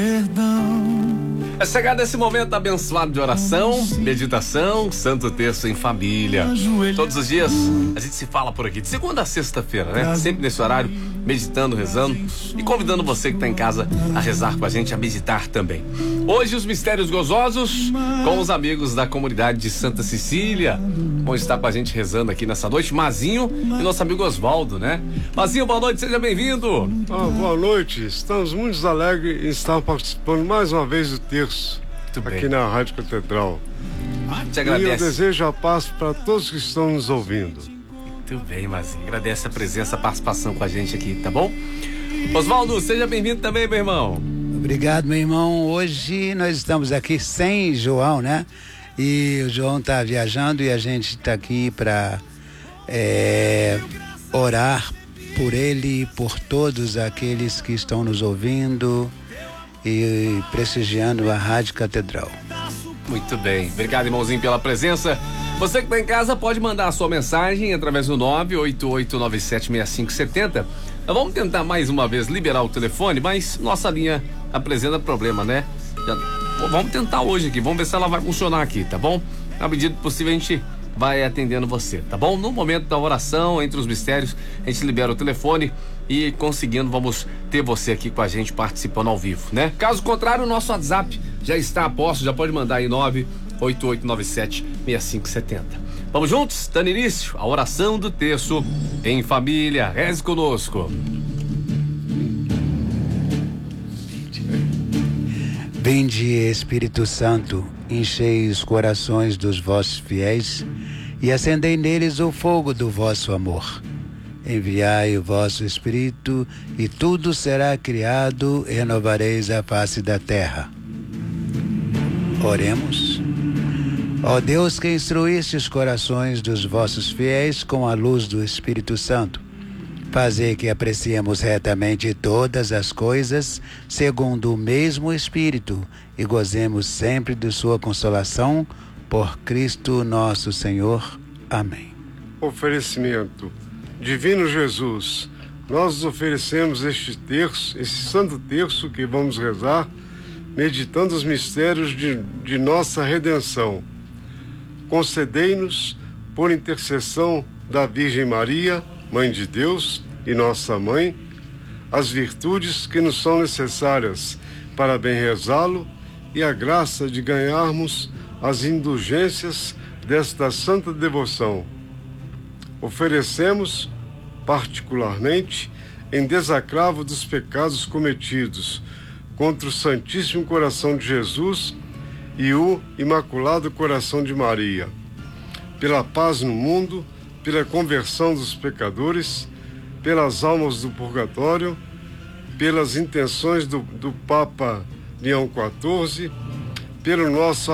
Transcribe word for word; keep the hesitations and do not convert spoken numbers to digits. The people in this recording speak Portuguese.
É chegado esse momento abençoado de oração, meditação, Santo Terço em família. Todos os dias a gente se fala por aqui, de segunda a sexta-feira, né? Sempre nesse horário, meditando, rezando e convidando você que está em casa a rezar com a gente, a meditar também. Hoje os mistérios gozosos com os amigos da comunidade de Santa Cecília. Vão estar com a gente rezando aqui nessa noite, Mazinho e nosso amigo Oswaldo, né? Mazinho, boa noite, seja bem-vindo. Ah, boa noite, estamos muito alegres em estar participando mais uma vez do terço aqui na Rádio Catedral. Te agradeço. E eu desejo a paz para todos que estão nos ouvindo. Muito bem, Mazinho, agradece a presença, a participação com a gente aqui, tá bom? Oswaldo, seja bem-vindo também, meu irmão. Obrigado, meu irmão. Hoje nós estamos aqui sem João, né? E o João está viajando e a gente está aqui para é, orar por ele e por todos aqueles que estão nos ouvindo e prestigiando a Rádio Catedral. Muito bem, obrigado, irmãozinho, pela presença. Você que está em casa pode mandar a sua mensagem através do nove oito oito nove sete seis cinco sete zero. Nós vamos tentar mais uma vez liberar o telefone, mas nossa linha apresenta problema, né? Já, vamos tentar hoje aqui, vamos ver se ela vai funcionar aqui, tá bom? Na medida do possível a gente vai atendendo você, tá bom? No momento da oração, entre os mistérios, a gente libera o telefone e conseguindo vamos ter você aqui com a gente participando ao vivo, né? Caso contrário, o nosso WhatsApp já está a posto, já pode mandar aí nove oito oito nove sete seis cinco sete zero. Vamos juntos? Dando início à oração do terço em família. Reze conosco. Vinde, Espírito Santo, enchei os corações dos vossos fiéis e acendei neles o fogo do vosso amor. Enviai o vosso Espírito e tudo será criado e renovareis a face da terra. Oremos. Ó Deus, que instruíste os corações dos vossos fiéis com a luz do Espírito Santo, fazei que apreciemos retamente todas as coisas segundo o mesmo Espírito e gozemos sempre de sua consolação por Cristo nosso Senhor. Amém. Oferecimento. Divino Jesus, nós nos oferecemos este terço, esse santo terço que vamos rezar, meditando os mistérios de, de nossa redenção. Concedei-nos, por intercessão da Virgem Maria, Mãe de Deus e nossa Mãe, as virtudes que nos são necessárias para bem rezá-lo e a graça de ganharmos as indulgências desta santa devoção. Oferecemos, particularmente, em desagravo dos pecados cometidos contra o Santíssimo Coração de Jesus e o Imaculado Coração de Maria, pela paz no mundo, pela conversão dos pecadores, pelas almas do purgatório, pelas intenções do, do Papa Leão quatorze, pelo nosso